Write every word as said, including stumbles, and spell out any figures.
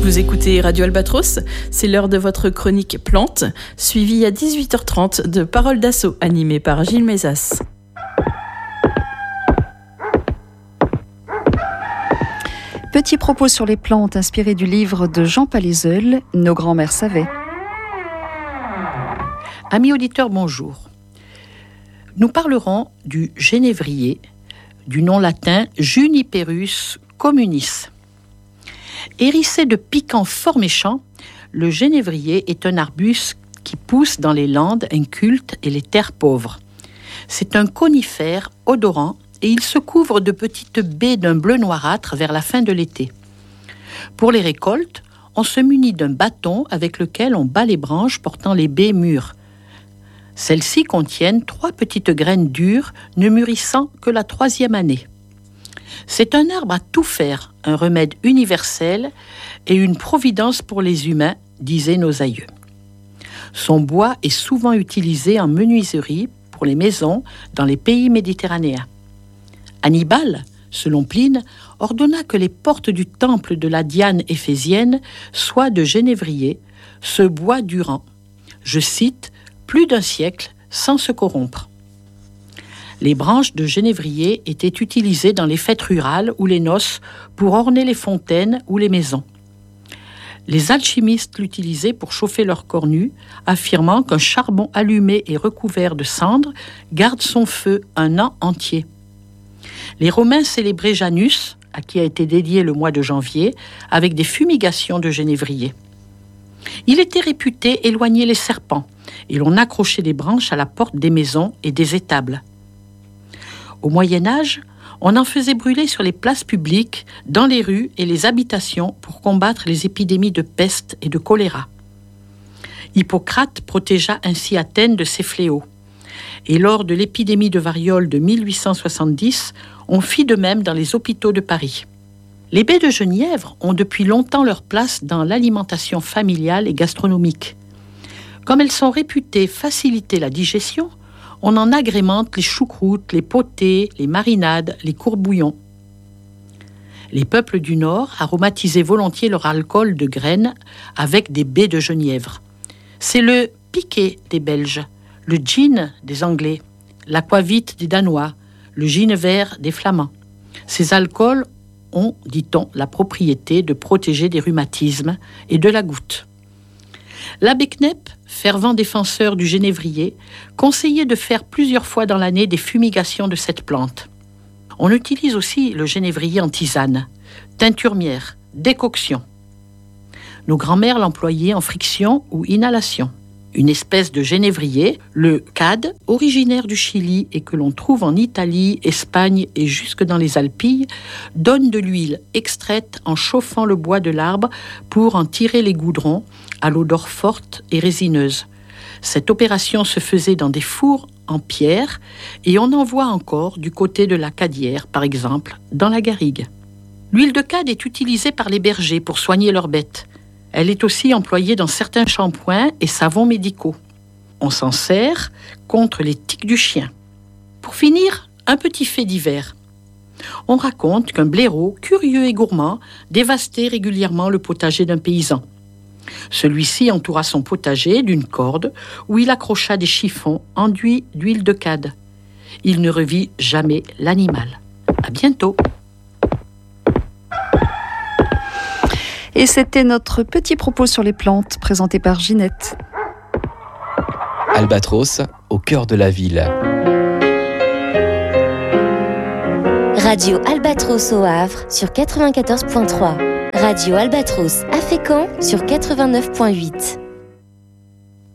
Vous écoutez Radio Albatros, c'est l'heure de votre chronique Plantes, suivie à dix-huit heures trente de Paroles d'Assaut, animée par Gilles Mézas. Petit propos sur les plantes inspiré du livre de Jean Palézeul, Nos grands-mères savaient. Amis auditeurs, bonjour. Nous parlerons du genévrier, du nom latin Juniperus communis. Hérissé de piquants fort méchants, le genévrier est un arbuste qui pousse dans les landes incultes et les terres pauvres. C'est un conifère odorant et il se couvre de petites baies d'un bleu noirâtre vers la fin de l'été. Pour les récoltes, on se munit d'un bâton avec lequel on bat les branches portant les baies mûres. Celles-ci contiennent trois petites graines dures ne mûrissant que la troisième année. C'est un arbre à tout faire, un remède universel et une providence pour les humains, disaient nos aïeux. Son bois est souvent utilisé en menuiserie pour les maisons dans les pays méditerranéens. Hannibal, selon Pline, ordonna que les portes du temple de la Diane éphésienne soient de genévrier, ce bois durant, je cite, plus d'un siècle sans se corrompre. Les branches de genévrier étaient utilisées dans les fêtes rurales ou les noces pour orner les fontaines ou les maisons. Les alchimistes l'utilisaient pour chauffer leurs corps nus, affirmant qu'un charbon allumé et recouvert de cendres garde son feu un an entier. Les Romains célébraient Janus, à qui a été dédié le mois de janvier, avec des fumigations de genévrier. Il était réputé éloigner les serpents, et l'on accrochait des branches à la porte des maisons et des étables. Au Moyen-Âge, on en faisait brûler sur les places publiques, dans les rues et les habitations pour combattre les épidémies de peste et de choléra. Hippocrate protégea ainsi Athènes de ces fléaux. Et lors de l'épidémie de variole de mille huit cent soixante-dix, on fit de même dans les hôpitaux de Paris. Les baies de genièvre ont depuis longtemps leur place dans l'alimentation familiale et gastronomique. Comme elles sont réputées faciliter la digestion, on en agrémente les choucroutes, les potées, les marinades, les courbouillons. Les peuples du Nord aromatisaient volontiers leur alcool de graines avec des baies de genièvre. C'est le piquet des Belges, le gin des Anglais, l'aquavit des Danois, le gin vert des Flamands. Ces alcools ont, dit-on, la propriété de protéger des rhumatismes et de la goutte. L'abbé Knep, fervent défenseur du genévrier, conseillait de faire plusieurs fois dans l'année des fumigations de cette plante. On utilise aussi le genévrier en tisane, teinturmière, décoction. Nos grands-mères l'employaient en friction ou inhalation. Une espèce de genévrier, le cade, originaire du Chili et que l'on trouve en Italie, Espagne et jusque dans les Alpilles, donne de l'huile extraite en chauffant le bois de l'arbre pour en tirer les goudrons à l'odeur forte et résineuse. Cette opération se faisait dans des fours en pierre et on en voit encore du côté de la Cadière, par exemple, dans la Garrigue. L'huile de cade est utilisée par les bergers pour soigner leurs bêtes. Elle est aussi employée dans certains shampoings et savons médicaux. On s'en sert contre les tiques du chien. Pour finir, un petit fait divers. On raconte qu'un blaireau, curieux et gourmand, dévastait régulièrement le potager d'un paysan. Celui-ci entoura son potager d'une corde où il accrocha des chiffons enduits d'huile de cade. Il ne revit jamais l'animal. À bientôt. Et c'était notre petit propos sur les plantes, présenté par Ginette. Albatros, au cœur de la ville. Radio Albatros au Havre sur quatre-vingt-quatorze point trois. Radio Albatros à Fécamp sur quatre-vingt-neuf point huit.